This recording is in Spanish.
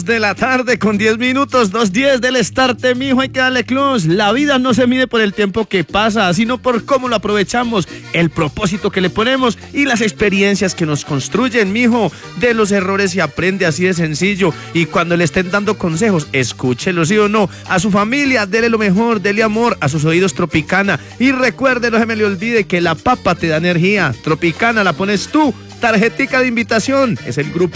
De la tarde con 10 minutos, 2:10 del start, mijo, hay que darle close. La vida no se mide por el tiempo que pasa, sino por cómo lo aprovechamos, el propósito que le ponemos y las experiencias que nos construyen, mijo. De los errores se aprende, así de sencillo. Y cuando le estén dando consejos, escúchelo, sí o no. A su familia, dele lo mejor, dele amor, a sus oídos Tropicana. Y recuerde, no se me le olvide que la papa te da energía. Tropicana la pones tú. Tarjetica de invitación, es el grupo